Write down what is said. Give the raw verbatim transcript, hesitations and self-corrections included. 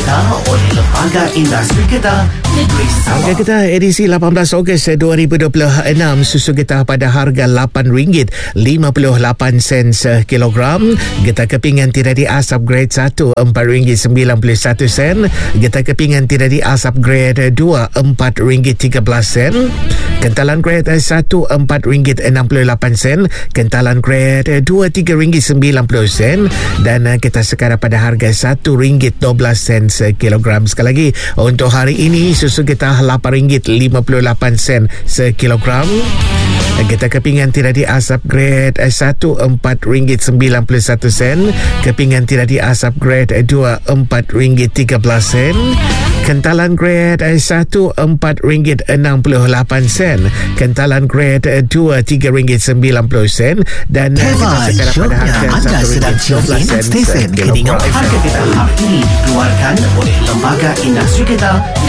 Kedah oleh Lembaga Industri Kedah, Negeri Sabah. Harga Kedah edisi lapan belas Ogos dua ribu dua puluh enam, susu Kedah pada harga lapan ringgit lima puluh lapan sen sekilogram. Getah kepingan tidak diasap grade satu, empat ringgit sembilan puluh satu sen. Getah kepingan tidak diasap grade dua, empat ringgit tiga belas sen. Kentalan grade satu, empat ringgit enam puluh lapan sen. Kentalan grade dua, tiga ringgit sembilan puluh sen. Dan kita sekarang pada harga satu ringgit dua belas sen sekilogram. Sekali lagi, untuk hari ini susu kita lapan ringgit lima puluh lapan sen sekilogram. Kita kepingan tidak diasap grade satu, empat ringgit sembilan puluh satu sen. Kepingan tidak diasap grade dua, empat ringgit tiga belas sen. Kentalan grade satu, empat ringgit enam puluh lapan sen. Kentalan grade dua, tiga ringgit sembilan puluh sen. Dan kita sekarang pada harga satu ringgit dua belas sen sekilogram. Harga kita hari ini dikeluarkan oleh Lembaga Industri Kedah.